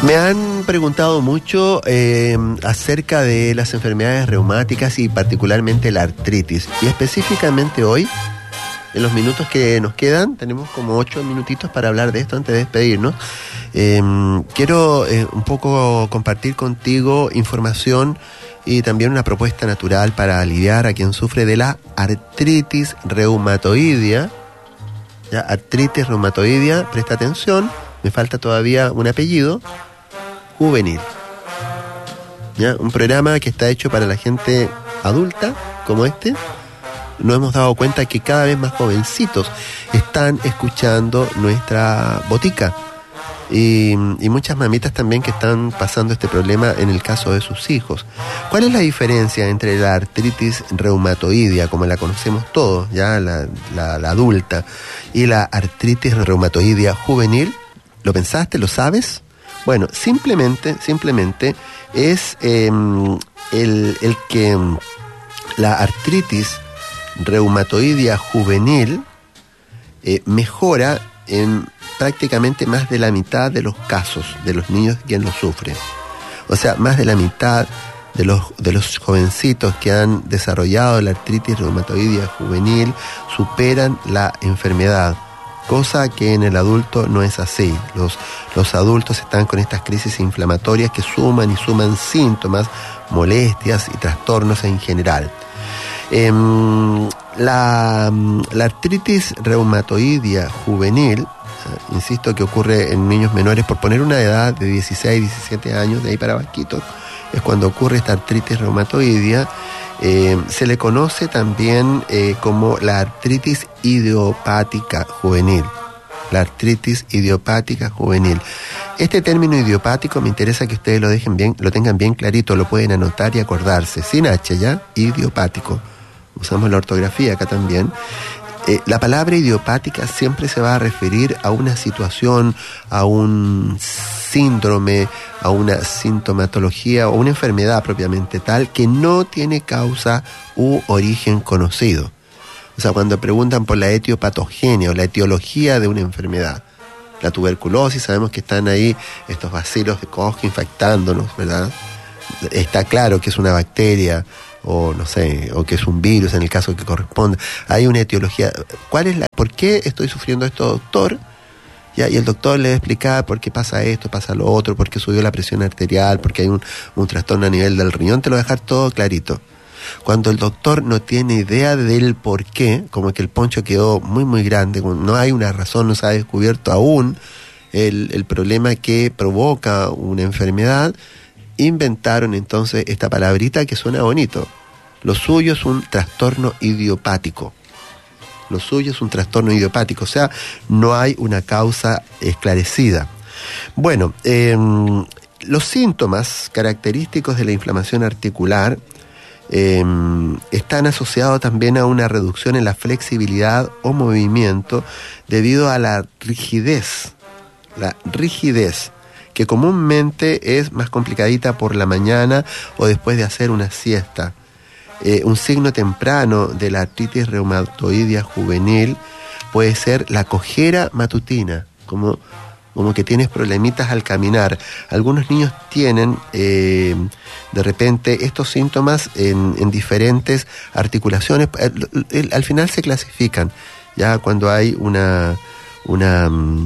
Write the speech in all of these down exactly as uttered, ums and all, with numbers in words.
Me han preguntado mucho eh, acerca de las enfermedades reumáticas y particularmente la artritis. Y específicamente hoy, en los minutos que nos quedan, tenemos como ocho minutitos para hablar de esto antes de despedirnos. Eh, quiero eh, un poco compartir contigo información y también una propuesta natural para aliviar a quien sufre de la artritis reumatoidea. Ya, artritis reumatoidea, presta atención, me falta todavía un apellido. Juvenil. ¿Ya? Un programa que está hecho para la gente adulta, como este. Nos hemos dado cuenta que cada vez más jovencitos están escuchando nuestra botica. Y, y muchas mamitas también que están pasando este problema en el caso de sus hijos. ¿Cuál es la diferencia entre la artritis reumatoidea, como la conocemos todos, ya la, la, la adulta, y la artritis reumatoidea juvenil? ¿Lo pensaste? ¿Lo sabes? Bueno, simplemente, simplemente es eh, el, el que la artritis reumatoidea juvenil eh, mejora en prácticamente más de la mitad de los casos de los niños quien lo sufren. O sea, más de la mitad de los, de los jovencitos que han desarrollado la artritis reumatoidea juvenil superan la enfermedad. Cosa que en el adulto no es así. Los, los adultos están con estas crisis inflamatorias que suman y suman síntomas, molestias y trastornos en general. Eh, la, la artritis reumatoidea juvenil, eh, insisto que ocurre en niños menores, por poner una edad de dieciséis, diecisiete años, de ahí para bajito, es cuando ocurre esta artritis reumatoidea. Eh, se le conoce también eh, como la artritis idiopática juvenil. La artritis idiopática juvenil. Este término idiopático me interesa que ustedes lo dejen bien, lo tengan bien clarito, lo pueden anotar y acordarse. Sin H, ¿ya? Idiopático. Usamos la ortografía acá también. Eh, la palabra idiopática siempre se va a referir a una situación, a un síndrome, a una sintomatología o una enfermedad propiamente tal que no tiene causa u origen conocido. O sea, cuando preguntan por la etiopatogenia o la etiología de una enfermedad, la tuberculosis, sabemos que están ahí estos bacilos de Koch infectándonos, ¿verdad? Está claro que es una bacteria o no sé, o que es un virus en el caso que corresponda. Hay una etiología. ¿Cuál es la? ¿Por qué estoy sufriendo esto, doctor? Ya, y el doctor le va a explicar por qué pasa esto, pasa lo otro, por qué subió la presión arterial, porque hay un, un trastorno a nivel del riñón, te lo va a dejar todo clarito. Cuando el doctor no tiene idea del por qué, como que el poncho quedó muy muy grande, no hay una razón, no se ha descubierto aún el, el problema que provoca una enfermedad, inventaron entonces esta palabrita que suena bonito. Lo suyo es un trastorno idiopático. Lo suyo es un trastorno idiopático, o sea, no hay una causa esclarecida. Bueno, eh, los síntomas característicos de la inflamación articular eh, están asociados también a una reducción en la flexibilidad o movimiento debido a la rigidez, la rigidez, que comúnmente es más complicadita por la mañana o después de hacer una siesta. Eh, un signo temprano de la artritis reumatoidea juvenil puede ser la cojera matutina, como, como que tienes problemitas al caminar. Algunos niños tienen eh, de repente estos síntomas en, en diferentes articulaciones. El, el, al final se clasifican, ya cuando hay una... Una,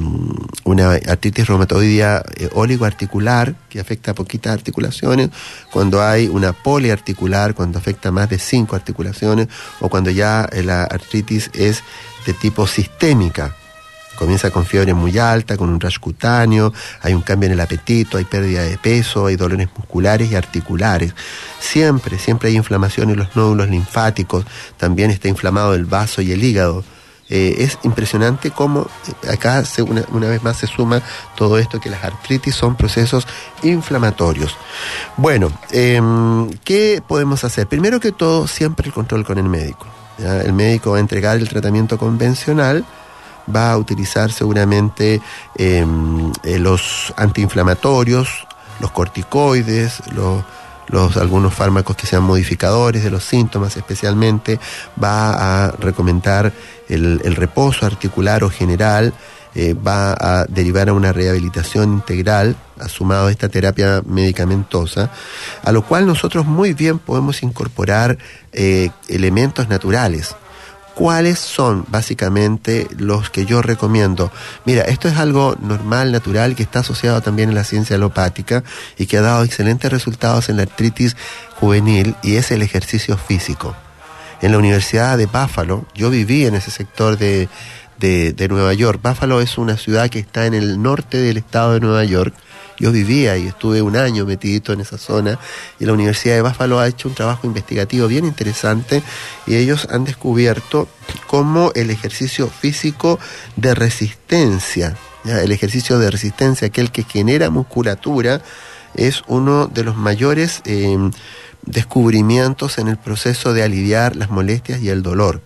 una artritis reumatoidea eh, oligoarticular que afecta a poquitas articulaciones, cuando hay una poliarticular, cuando afecta más de cinco articulaciones, o cuando ya la artritis es de tipo sistémica. Comienza con fiebre muy alta, con un rash cutáneo, hay un cambio en el apetito, hay pérdida de peso, hay dolores musculares y articulares. Siempre, siempre hay inflamación en los nódulos linfáticos, también está inflamado el vaso y el hígado. Eh, es impresionante cómo acá se, una, una vez más se suma todo esto, que las artritis son procesos inflamatorios. Bueno, eh, ¿qué podemos hacer? Primero que todo, siempre el control con el médico, ¿ya? El médico va a entregar el tratamiento convencional, va a utilizar seguramente eh, eh, los antiinflamatorios, los corticoides, los Los, algunos fármacos que sean modificadores de los síntomas, especialmente va a recomendar el, el reposo articular o general, eh, va a derivar a una rehabilitación integral, sumado a esta terapia medicamentosa, a lo cual nosotros muy bien podemos incorporar eh, elementos naturales. ¿Cuáles son básicamente los que yo recomiendo? Mira, esto es algo normal, natural, que está asociado también en la ciencia alopática y que ha dado excelentes resultados en la artritis juvenil, y es el ejercicio físico. En la Universidad de Buffalo, yo viví en ese sector de, de, de Nueva York. Buffalo es una ciudad que está en el norte del estado de Nueva York. Yo vivía y estuve un año metidito en esa zona, y la Universidad de Buffalo ha hecho un trabajo investigativo bien interesante, y ellos han descubierto cómo el ejercicio físico de resistencia, ¿ya? El ejercicio de resistencia, aquel que genera musculatura, es uno de los mayores eh, descubrimientos en el proceso de aliviar las molestias y el dolor.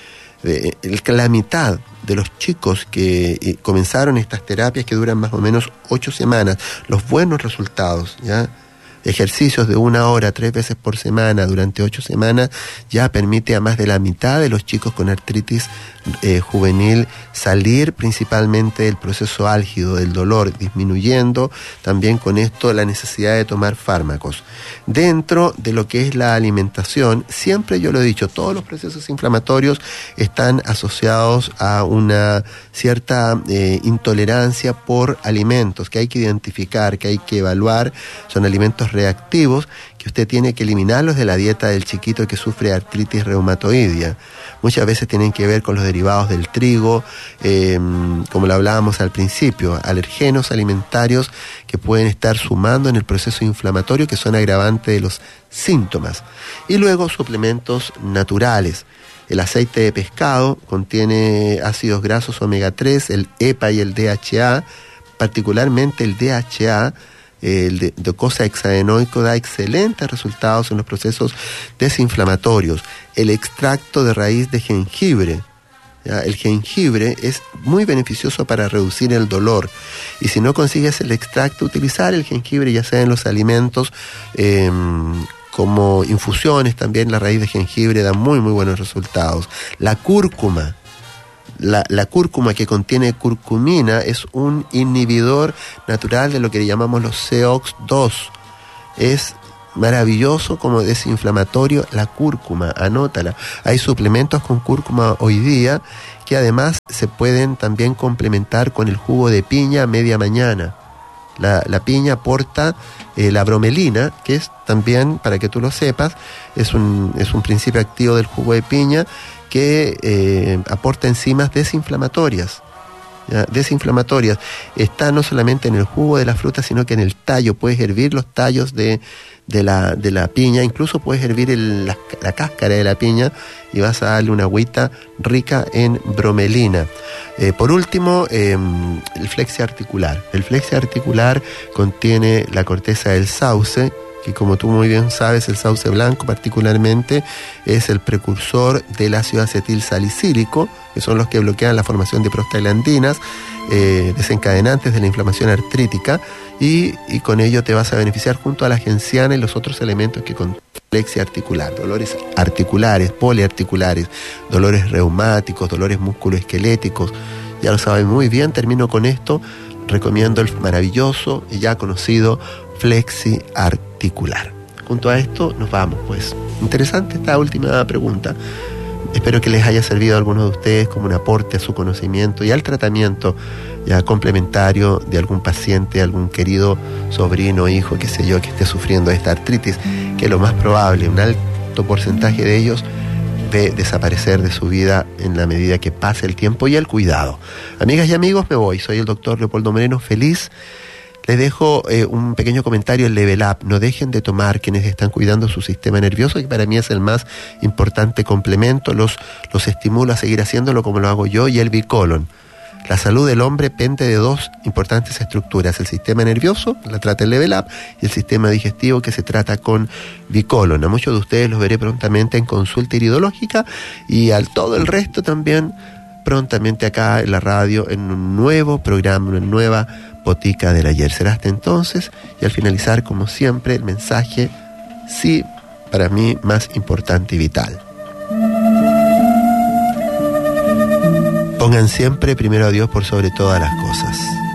Eh, la mitad de los chicos que eh, comenzaron estas terapias, que duran más o menos ocho semanas, los buenos resultados, ¿ya? Ejercicios de una hora, tres veces por semana, durante ocho semanas, ya permite a más de la mitad de los chicos con artritis eh, juvenil salir principalmente del proceso álgido, del dolor, disminuyendo también con esto la necesidad de tomar fármacos. Dentro de lo que es la alimentación, siempre yo lo he dicho, todos los procesos inflamatorios están asociados a una cierta eh, intolerancia por alimentos que hay que identificar, que hay que evaluar. Son alimentos reactivos que usted tiene que eliminarlos de la dieta del chiquito que sufre artritis reumatoidea. Muchas veces tienen que ver con los derivados del trigo, eh, como lo hablábamos al principio, alergenos alimentarios que pueden estar sumando en el proceso inflamatorio, que son agravantes de los síntomas. Y luego suplementos naturales. El aceite de pescado contiene ácidos grasos omega tres, el E P A y el D H A, particularmente el D H A, el docosahexaenoico, da excelentes resultados en los procesos desinflamatorios. El extracto de raíz de jengibre, ¿ya? El jengibre es muy beneficioso para reducir el dolor, y si no consigues el extracto, utilizar el jengibre ya sea en los alimentos, eh, como infusiones también. La raíz de jengibre da muy muy buenos resultados. La cúrcuma. La, la cúrcuma, que contiene curcumina, es un inhibidor natural de lo que llamamos los C O X dos. Es maravilloso como desinflamatorio la cúrcuma, anótala. Hay suplementos con cúrcuma hoy día que además se pueden también complementar con el jugo de piña a media mañana. La, la piña aporta eh, la bromelina, que es también, para que tú lo sepas, es un, es un principio activo del jugo de piña que eh, aporta enzimas desinflamatorias, ¿ya? Desinflamatorias. Está no solamente en el jugo de la fruta, sino que en el tallo. Puedes hervir los tallos de, de, la, de la piña, incluso puedes hervir el, la, la cáscara de la piña, y vas a darle una agüita rica en bromelina. Eh, por último, eh, el flexi articular. El flexi articular contiene la corteza del sauce, que como tú muy bien sabes, el sauce blanco particularmente es el precursor del ácido acetil salicílico, que son los que bloquean la formación de prostaglandinas, eh, desencadenantes de la inflamación artrítica, y, y con ello te vas a beneficiar junto a la genciana y los otros elementos que contiene flexi articular. Dolores articulares, poliarticulares, dolores reumáticos, dolores musculoesqueléticos, ya lo saben muy bien. Termino con esto, recomiendo el maravilloso y ya conocido flexi articular. Junto a esto nos vamos, pues. Interesante esta última pregunta. Espero que les haya servido a algunos de ustedes como un aporte a su conocimiento y al tratamiento ya complementario de algún paciente, algún querido sobrino, hijo, qué sé yo, que esté sufriendo esta artritis, que lo más probable, un alto porcentaje de ellos, ve desaparecer de su vida en la medida que pase el tiempo y el cuidado. Amigas y amigos, me voy. Soy el doctor Leopoldo Moreno, feliz. Les dejo eh, un pequeño comentario, el Level Up. No dejen de tomar, quienes están cuidando su sistema nervioso, que para mí es el más importante complemento. Los, los estimulo a seguir haciéndolo como lo hago yo, y el Bicolon. La salud del hombre pende de dos importantes estructuras: el sistema nervioso, la trata el Level Up, y el sistema digestivo, que se trata con Bicolon. A muchos de ustedes los veré prontamente en consulta iridológica, y al todo el resto también prontamente acá en la radio, en un nuevo programa, una nueva botica del ayer. Será hasta entonces, y al finalizar, como siempre, el mensaje, sí, para mí más importante y vital. Pongan siempre primero a Dios por sobre todas las cosas.